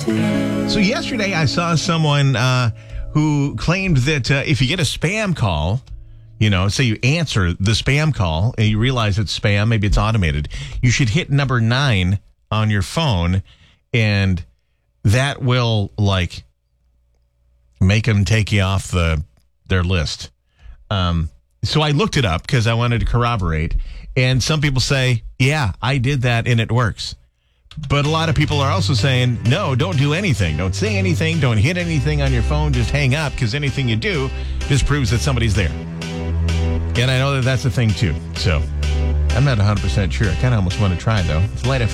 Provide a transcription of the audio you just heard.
So yesterday I saw someone who claimed that if you get a spam call, say you answer the spam call and you realize it's spam, maybe it's automated, you should hit number 9 on your phone, and that will make them take you off their list. So I looked it up because I wanted to corroborate, and some people say, yeah, I did that and it works. But a lot of people are also saying, no, don't do anything. Don't say anything. Don't hit anything on your phone. Just hang up, because anything you do just proves that somebody's there. And I know that that's a thing, too. So I'm not 100% sure. I kind of almost want to try, though. It's Light FM.